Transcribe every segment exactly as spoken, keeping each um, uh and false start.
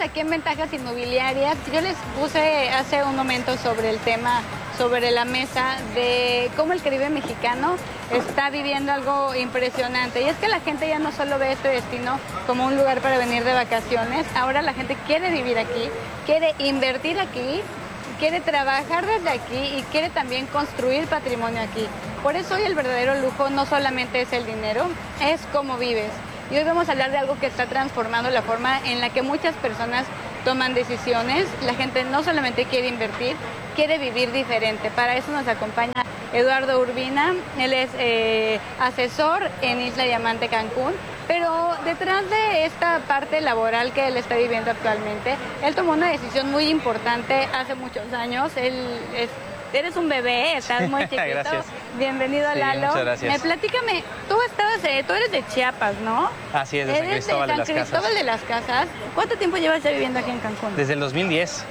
aquí en Ventajas Inmobiliarias. Yo les puse hace un momento sobre el tema, sobre la mesa, de cómo el Caribe mexicano está viviendo algo impresionante. Y es que la gente ya no solo ve este destino como un lugar para venir de vacaciones, ahora la gente quiere vivir aquí, quiere invertir aquí, quiere trabajar desde aquí y quiere también construir patrimonio aquí. Por eso hoy el verdadero lujo no solamente es el dinero, es cómo vives. Y hoy vamos a hablar de algo que está transformando la forma en la que muchas personas toman decisiones. La gente no solamente quiere invertir, quiere vivir diferente. Para eso nos acompaña Eduardo Urbina. Él es eh, asesor en Isla Diamante, Cancún. Pero detrás de esta parte laboral que él está viviendo actualmente, él tomó una decisión muy importante hace muchos años. Él es Eres un bebé, estás muy chiquito. Gracias. Bienvenido, sí, Lalo. Muchas gracias. Me platícame, tú estabas, eh, tú eres de Chiapas, ¿no? Así es, de San Eres Cristóbal de de, San las Cristóbal Casas. de las Casas. ¿Cuánto tiempo llevas ya viviendo aquí en Cancún? Desde el dos mil diez.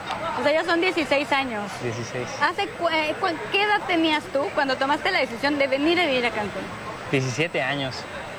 O sea, ya son dieciséis años. dieciséis. ¿Hace cu eh, cu ¿Qué edad tenías tú cuando tomaste la decisión de venir a vivir a Cancún? diecisiete años.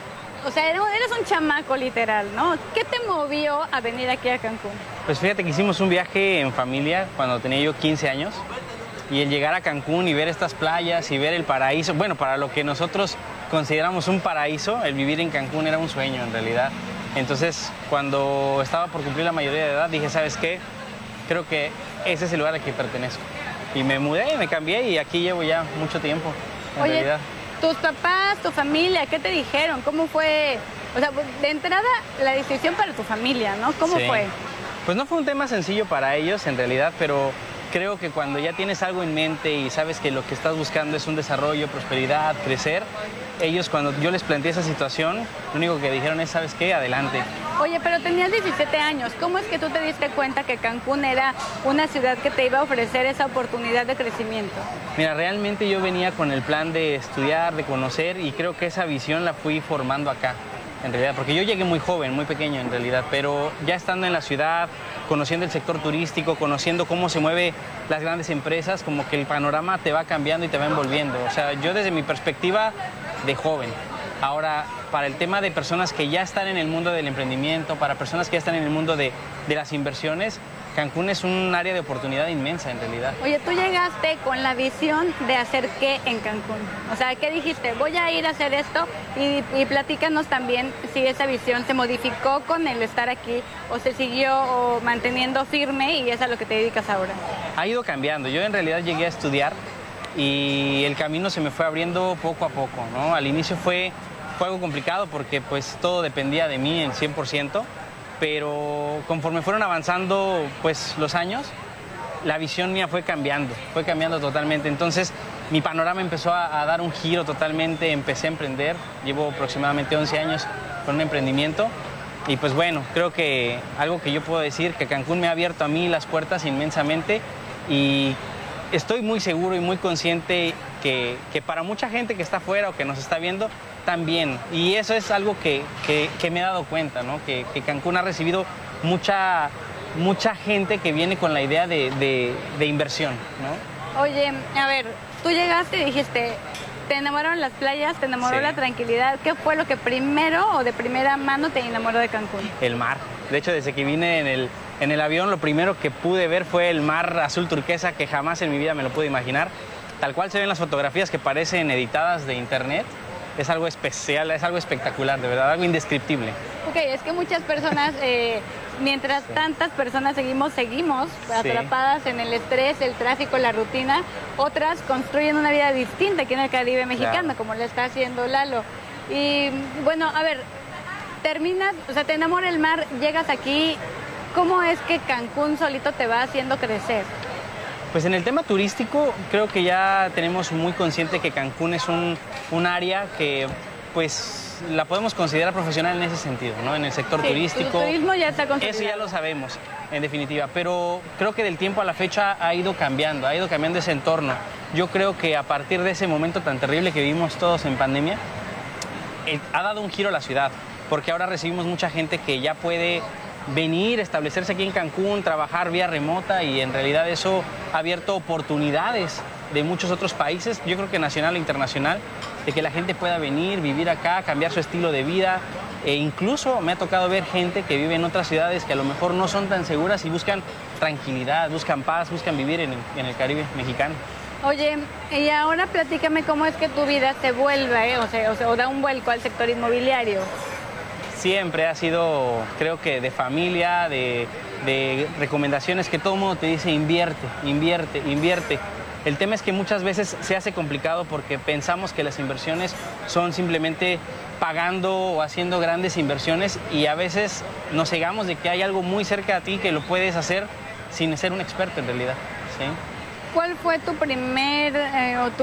O sea, eres un chamaco literal, ¿no? ¿Qué te movió a venir aquí a Cancún? Pues fíjate que hicimos un viaje en familia cuando tenía yo quince años. Y el llegar a Cancún y ver estas playas y ver el paraíso, bueno, para lo que nosotros consideramos un paraíso, el vivir en Cancún era un sueño en realidad. Entonces, cuando estaba por cumplir la mayoría de edad, dije, ¿sabes qué? Creo que ese es el lugar al que pertenezco. Y me mudé, me cambié y aquí llevo ya mucho tiempo, en Oye, realidad. tus papás, tu familia, ¿qué te dijeron? ¿Cómo fue? O sea, de entrada, la decisión para tu familia, ¿no? ¿Cómo Sí. fue? Pues no fue un tema sencillo para ellos, en realidad, pero creo que cuando ya tienes algo en mente y sabes que lo que estás buscando es un desarrollo, prosperidad, crecer, ellos cuando yo les planteé esa situación, lo único que dijeron es, ¿sabes qué? Adelante. Oye, pero tenías diecisiete años. ¿Cómo es que tú te diste cuenta que Cancún era una ciudad que te iba a ofrecer esa oportunidad de crecimiento? Mira, realmente yo venía con el plan de estudiar, de conocer y creo que esa visión la fui formando acá, en realidad, porque yo llegué muy joven, muy pequeño en realidad, pero ya estando en la ciudad, conociendo el sector turístico, conociendo cómo se mueven las grandes empresas, como que el panorama te va cambiando y te va envolviendo. O sea, yo desde mi perspectiva de joven. Ahora, para el tema de personas que ya están en el mundo del emprendimiento, para personas que ya están en el mundo de, de las inversiones, Cancún es un área de oportunidad inmensa en realidad. Oye, tú llegaste con la visión de hacer qué en Cancún. O sea, ¿qué dijiste? Voy a ir a hacer esto y, y platícanos también si esa visión se modificó con el estar aquí o se siguió o manteniendo firme y es a lo que te dedicas ahora. Ha ido cambiando. Yo en realidad llegué a estudiar y el camino se me fue abriendo poco a poco, ¿no? Al inicio fue, fue algo complicado porque pues todo dependía de mí en cien por ciento. Pero conforme fueron avanzando pues, los años, la visión mía fue cambiando, fue cambiando totalmente. Entonces, mi panorama empezó a, a dar un giro totalmente, empecé a emprender, llevo aproximadamente once años con un emprendimiento. Y pues bueno, creo que algo que yo puedo decir, que Cancún me ha abierto a mí las puertas inmensamente y estoy muy seguro y muy consciente que, que para mucha gente que está afuera o que nos está viendo, también. Y eso es algo que, que, que me he dado cuenta, ¿no? Que, que Cancún ha recibido mucha, mucha gente que viene con la idea de, de, de inversión, ¿no? Oye, a ver, tú llegaste y dijiste, te enamoraron las playas, te enamoró Sí. la tranquilidad. ¿Qué fue lo que primero o de primera mano te enamoró de Cancún? El mar. De hecho, desde que vine en el, en el avión, lo primero que pude ver fue el mar azul turquesa, que jamás en mi vida me lo pude imaginar. Tal cual se ven las fotografías que parecen editadas de internet. Es algo especial, es algo espectacular, de verdad, algo indescriptible. Ok, es que muchas personas, eh, mientras Sí. tantas personas seguimos, seguimos Sí. atrapadas en el estrés, el tráfico, la rutina, otras construyen una vida distinta aquí en el Caribe mexicano, Claro. como lo está haciendo Lalo. Y bueno, a ver, terminas, o sea, te enamora el mar, llegas aquí, ¿cómo es que Cancún solito te va haciendo crecer? Pues en el tema turístico creo que ya tenemos muy consciente que Cancún es un, un área que pues la podemos considerar profesional en ese sentido, ¿no? En el sector Sí, turístico. el turismo ya está consolidado. Eso ya lo sabemos, en definitiva, pero creo que del tiempo a la fecha ha ido cambiando, ha ido cambiando ese entorno. Yo creo que a partir de ese momento tan terrible que vivimos todos en pandemia, eh, ha dado un giro a la ciudad, porque ahora recibimos mucha gente que ya puede venir, establecerse aquí en Cancún, trabajar vía remota y en realidad eso ha abierto oportunidades de muchos otros países, yo creo que nacional e internacional, de que la gente pueda venir, vivir acá, cambiar su estilo de vida E incluso me ha tocado ver gente que vive en otras ciudades que a lo mejor no son tan seguras y buscan tranquilidad, buscan paz, buscan vivir en el, en el Caribe mexicano. Oye, y ahora platícame cómo es que tu vida se vuelve, ¿eh? o, sea, o sea, o da un vuelco al sector inmobiliario. Siempre ha sido, creo que de familia, de, de recomendaciones que todo el mundo te dice invierte, invierte, invierte. El tema es que muchas veces se hace complicado porque pensamos que las inversiones son simplemente pagando o haciendo grandes inversiones y a veces nos cegamos de que hay algo muy cerca de ti que lo puedes hacer sin ser un experto en realidad, ¿sí? ¿Cuál fue tu primer eh, o tu